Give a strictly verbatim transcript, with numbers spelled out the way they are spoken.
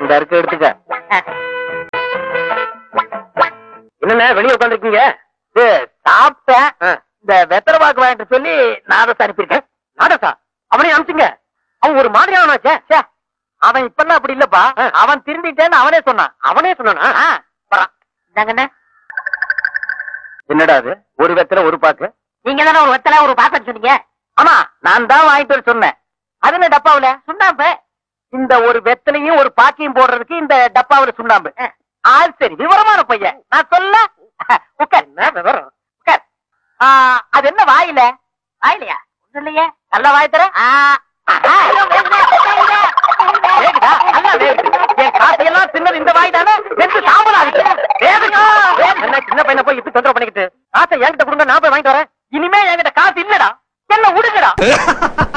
இந்த இருக்கு எடுத்துக்க. என்னண்ணே வெளியே உட்காந்துருக்கீங்க? சாப்பிட்டேன். இந்த வெத்தலை பாக்கு வாங்கிட்டு சொல்லி நாதஸ் அனுப்பியிருக்கேன். நாதஸா? அவனையும் அனுப்பிச்சுங்க. அவன் ஒரு மாதிரியானாச்சே. அவன் இப்பெல்லாம் அப்படி இல்லப்பா. அவன் திரும்பிட்டேன்னு அவனே சொன்னான். அவனே சொன்னானா? என்னடா அது? ஒரு வெத்தலை ஒரு பாக்கு. நீங்க தானே ஒரு வெத்தலை ஒரு பாக்கு சொன்னீங்க. ஆமா, நான் தான் வாங்கிட்டு வர சொன்னேன். அது என்ன டப்பாவுல சுண்ணாம்பு? இந்த ஒரு வெத்தலையும் ஒரு பாக்கையும் போடுறதுக்கு இந்த டப்பாவுல சுண்ணாம்பு. ஆள் சரி, விவரமான பையன். நான் சொல்ல உட்கார். என்ன விவரம்? உட்கார். அது என்ன வாயில? வாயிலையா? ஒண்ணு இல்லையே. நல்லா வாய் தர. என் காசையெல்லாம் தின்னது இந்த வாய் தானே. வெந்து சாம்பல் ஆகுது. என்ன சின்ன பையனை போய் இப்படி தொந்தரவு பண்ணிக்கிட்டு காசை என்கிட்ட கொடுங்க, நான் போய் வாங்கிட்டு வரேன். இனிமே என்கிட்ட காசு இல்லடா, என்ன விடுங்கடா.